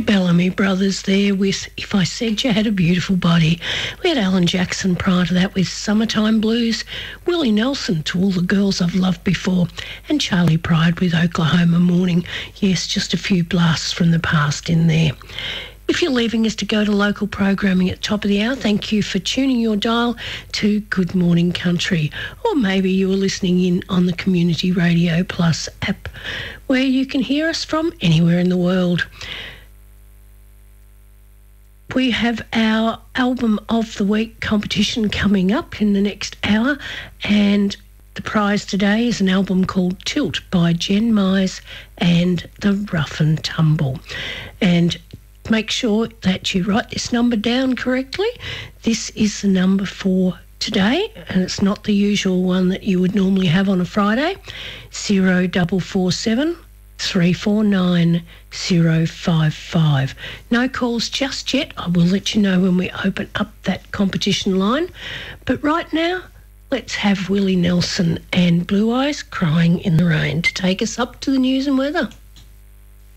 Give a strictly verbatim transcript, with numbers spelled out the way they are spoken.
Bellamy Brothers there with If I Said You Had a Beautiful Body. We had Alan Jackson prior to that with Summertime Blues, Willie Nelson to All the Girls I've Loved Before, and Charlie Pride with Oklahoma Morning. Yes, just a few blasts from the past in there. If you're leaving us to go to local programming at the top of the hour, thank you for tuning your dial to Good Morning Country. Or maybe you were listening in on the Community Radio Plus app, where you can hear us from anywhere in the world. We have our Album of the Week competition coming up in the next hour, and the prize today is an album called Tilt by Jen Mize and the Rough and Tumble. And make sure that you write this number down correctly. This is the number for today, and it's not the usual one that you would normally have on a Friday. zero four four seven, three four nine, zero five five. No calls just yet. I will let you know when we open up that competition line. But right now, let's have Willie Nelson and Blue Eyes Crying in the Rain to take us up to the news and weather.